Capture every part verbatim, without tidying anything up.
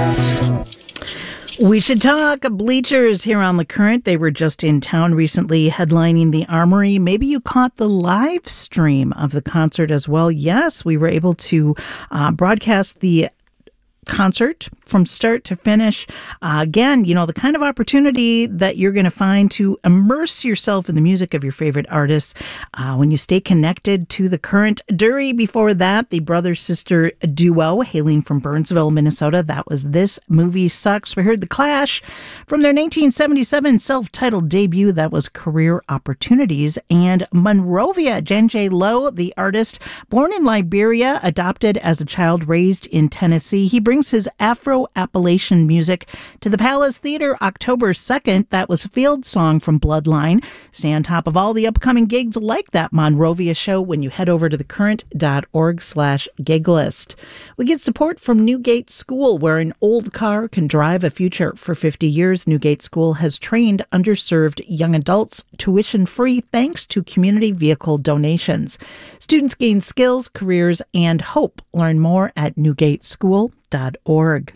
We should talk Bleachers here on The Current. They were just in town recently headlining the Armory. Maybe you caught the live stream of the concert as well. Yes, we were able to uh, broadcast the concert from start to finish. Uh, again, you know, the kind of opportunity that you're going to find to immerse yourself in the music of your favorite artists uh, when you stay connected to The Current. Dury, before that, the brother-sister duo hailing from Burnsville, Minnesota. That was This Movie Sucks. We heard The Clash from their nineteen seventy-seven self-titled debut. That was Career Opportunities. And Monrovia, Jen J. Lowe, the artist, born in Liberia, adopted as a child, raised in Tennessee. He brings his Afro-Appalachian music to the Palace Theater October second. That was Field Song from Bloodline. Stay on top of all the upcoming gigs like that Monrovia show when you head over to thecurrent.org slash gig list. We get support from Newgate School, where an old car can drive a future. For fifty years, Newgate School has trained underserved young adults tuition-free thanks to community vehicle donations. Students gain skills, careers, and hope. Learn more at newgate school dot org.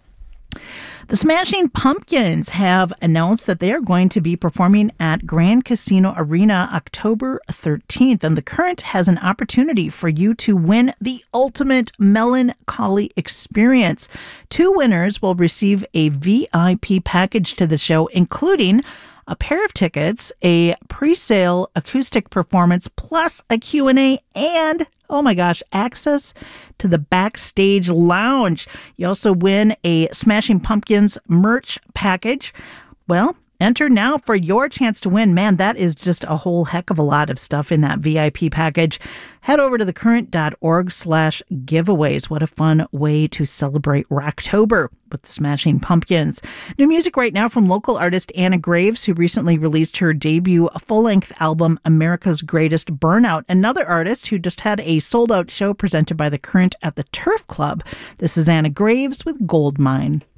The Smashing Pumpkins have announced that they are going to be performing at Grand Casino Arena October thirteenth, and The Current has an opportunity for you to win the ultimate melancholy experience. Two winners will receive a V I P package to the show, including a pair of tickets, a pre-sale acoustic performance, plus a Q and A, and, oh my gosh, access to the backstage lounge. You also win a Smashing Pumpkins merch package. Well, enter now for your chance to win. Man, that is just a whole heck of a lot of stuff in that V I P package. Head over to thecurrent.org slash giveaways. What a fun way to celebrate Rocktober with the Smashing Pumpkins. New music right now from local artist Anna Graves, who recently released her debut full-length album, America's Greatest Burnout. Another artist who just had a sold-out show presented by The Current at the Turf Club. This is Anna Graves with Goldmine.